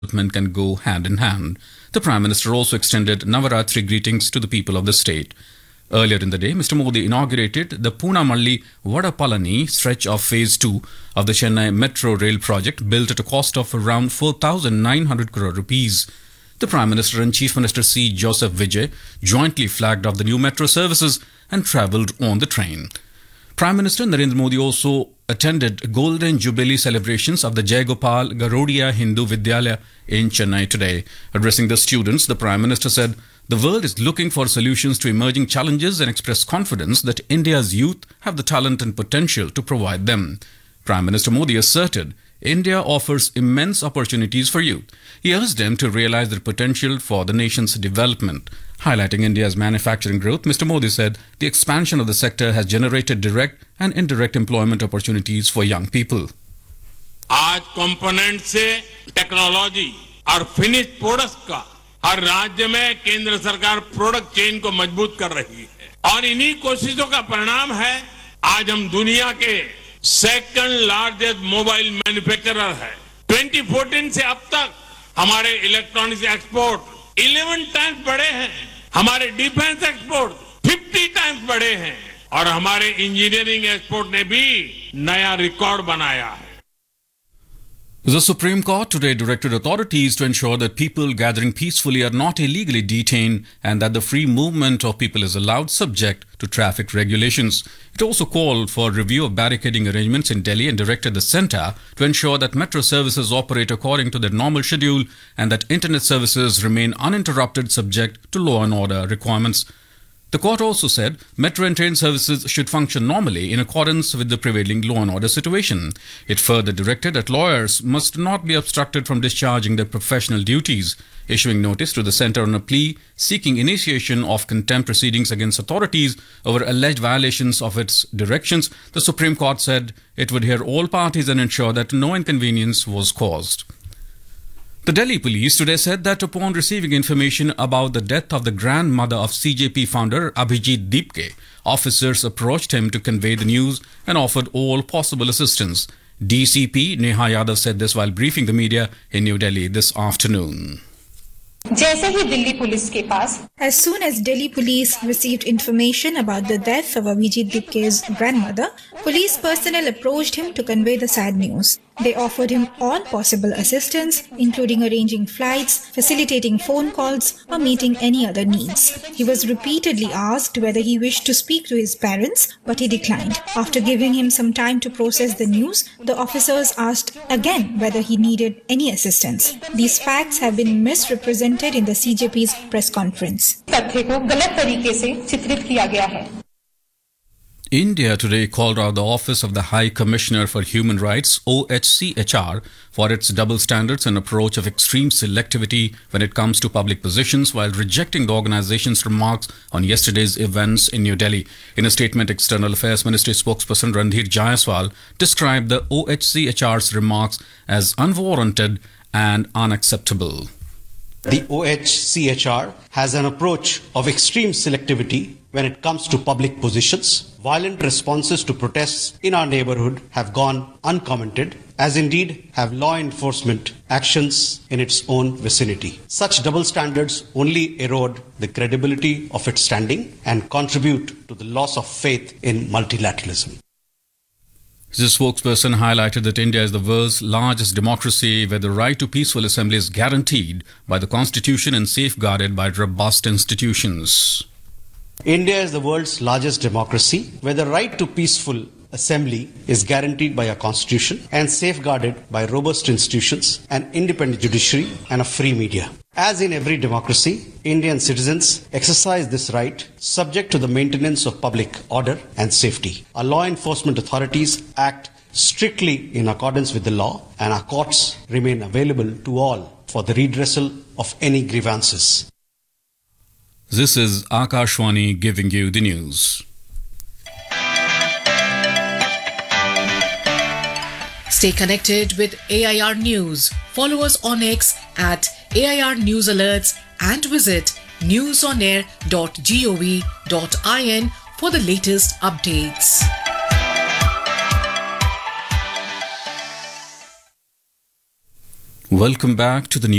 development can go hand in hand. The Prime Minister also extended Navaratri greetings to the people of the state. Earlier in the day, Mr. Modi inaugurated the Poonamalli Vadapalani stretch of Phase 2 of the Chennai Metro Rail project, built at a cost of around 4,900 crore rupees. The Prime Minister and Chief Minister C. Joseph Vijay jointly flagged off the new metro services and travelled on the train. Prime Minister Narendra Modi also attended Golden Jubilee celebrations of the Jayagopal Garodia Hindu Vidyalaya in Chennai today. Addressing the students, the Prime Minister said, "The world is looking for solutions to emerging challenges and expressed confidence that India's youth have the talent and potential to provide them." Prime Minister Modi asserted, India offers immense opportunities for youth. He urged them to realize their potential for the nation's development. Highlighting India's manufacturing growth, Mr. Modi said the expansion of the sector has generated direct and indirect employment opportunities for young people. आज component से technology और finish products का हर राज्य में केंद्र सरकार product chain को मजबूत कर रही है और इन्हीं कोशिशों का परिणाम है आज हम दुनिया के सेकंड लार्जेस्ट मोबाइल मैन्युफैक्चरर है। 2014 से अब तक हमारे इलेक्ट्रॉनिक्स एक्सपोर्ट 11 टाइम्स बढ़े हैं, हमारे डिफेंस एक्सपोर्ट 50 टाइम्स बढ़े हैं और हमारे इंजीनियरिंग एक्सपोर्ट ने भी नया रिकॉर्ड बनाया है। The Supreme Court today directed authorities to ensure that people gathering peacefully are not illegally detained and that the free movement of people is allowed subject to traffic regulations. It also called for review of barricading arrangements in Delhi and directed the centre to ensure that metro services operate according to their normal schedule and that internet services remain uninterrupted subject to law and order requirements. The court also said metro and train services should function normally in accordance with the prevailing law and order situation. It further directed that lawyers must not be obstructed from discharging their professional duties. Issuing notice to the centre on a plea seeking initiation of contempt proceedings against authorities over alleged violations of its directions, the Supreme Court said it would hear all parties and ensure that no inconvenience was caused. The Delhi police today said that upon receiving information about the death of the grandmother of CJP founder Abhijit Deepke, officers approached him to convey the news and offered all possible assistance. DCP Neha Yadav said this while briefing the media in New Delhi this afternoon. As soon as Delhi police received information about the death of Abhijit Deepke's grandmother, police personnel approached him to convey the sad news. They offered him all possible assistance, including arranging flights, facilitating phone calls, or meeting any other needs. He was repeatedly asked whether he wished to speak to his parents, but he declined. After giving him some time to process the news, the officers asked again whether he needed any assistance. These facts have been misrepresented in the CJP's press conference. India today called out the Office of the High Commissioner for Human Rights, OHCHR, for its double standards and approach of extreme selectivity when it comes to public positions, while rejecting the organization's remarks on yesterday's events in New Delhi. In a statement, External Affairs Ministry spokesperson Randhir Jaiswal described the OHCHR's remarks as unwarranted and unacceptable. The OHCHR has an approach of extreme selectivity when it comes to public positions. Violent responses to protests in our neighborhood have gone uncommented, as indeed have law enforcement actions in its own vicinity. Such double standards only erode the credibility of its standing and contribute to the loss of faith in multilateralism. The spokesperson highlighted that India is the world's largest democracy where the right to peaceful assembly is guaranteed by the constitution and safeguarded by robust institutions. India is the world's largest democracy where the right to peaceful assembly is guaranteed by a constitution and safeguarded by robust institutions, an independent judiciary and a free media. As in every democracy, Indian citizens exercise this right subject to the maintenance of public order and safety. Our law enforcement authorities act strictly in accordance with the law and our courts remain available to all for the redressal of any grievances. This is Akashwani giving you the news. Stay connected with AIR News. Follow us on X at AIR News Alerts and visit newsonair.gov.in for the latest updates. Welcome back to the news.